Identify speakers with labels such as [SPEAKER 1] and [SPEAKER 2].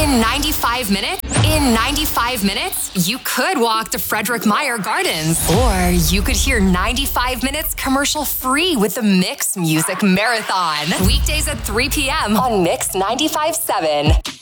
[SPEAKER 1] In 95 minutes? In 95 minutes, you could walk to Frederick Meyer Gardens, or you could hear 95 minutes commercial free with the Mix Music Marathon. Weekdays at 3 p.m. on Mix 95.7.